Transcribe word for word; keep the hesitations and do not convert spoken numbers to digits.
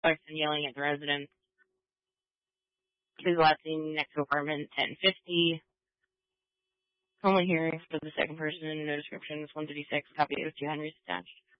Clarkson yelling at the residents. Please last seen next to apartment ten fifty. Only hearing for the second person, no descriptions, one fifty-six, copy of two Henry's attached.